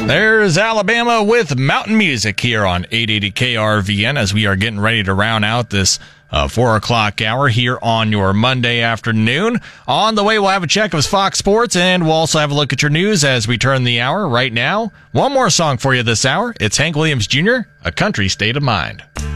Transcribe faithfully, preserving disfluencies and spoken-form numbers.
There's Alabama with Mountain Music here on eight eighty K R V N as we are getting ready to round out this uh, four o'clock hour here on your Monday afternoon. On the way, we'll have a check of his Fox Sports, and we'll also have a look at your news as we turn the hour right now. One more song for you this hour. It's Hank Williams Junior, A Country State of Mind.